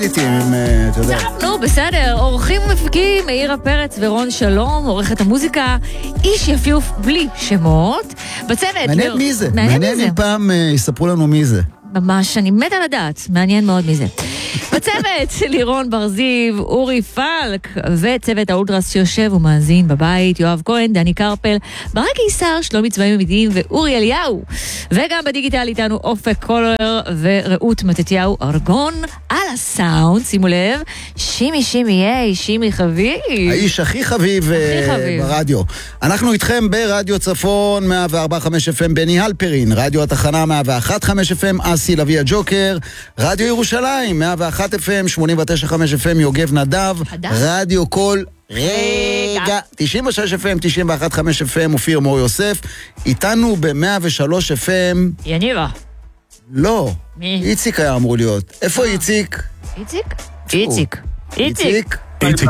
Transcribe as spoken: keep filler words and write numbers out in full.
נו, בסדר, אורחים ומפיקים, מאירה פרץ ורון שלום, עורכת המוזיקה, איש יפיוף בלי שמות, בצוות... מעניין מי זה, מעניין אם פעם יספרו לנו מי זה. ממש, אני מתה לדעת, מעניין מאוד מי זה. בצוות לירון ברזיב, אורי פלק, וצוות האולטרס שיושב ומאזין בבית, יואב כהן, דני קרפל, ברק קיסר, שלומי צבעים עמידים ואורי אליהו. וגם בדיגיטל איתנו אופק קולר ורעות מתתיהו ארגון על הסאונד, שימו לב, שימי שימי יי, שימי חביב. האיש הכי חביב, הכי חביב. ברדיו. אנחנו איתכם ברדיו צפון, מאה וארבע נקודה חמש אף אם בני הלפרין, רדיו התחנה מאה ואחת נקודה חמש אף אם אסי לוי הג'וקר, רדיו ירושלים, מאה ואחת אף אם, שמונים ותשע נקודה חמש אף אם יוגב נדב, רדיו כל רגע, תשעים ושש אף אם, תשעים ואחת נקודה חמש אף אם, אופיר מור יוסף, איתנו ב-מאה ושלוש אף אם. יניבה. לא, איציק היה אמור להיות. איפה איציק? איציק? איציק. איציק? איציק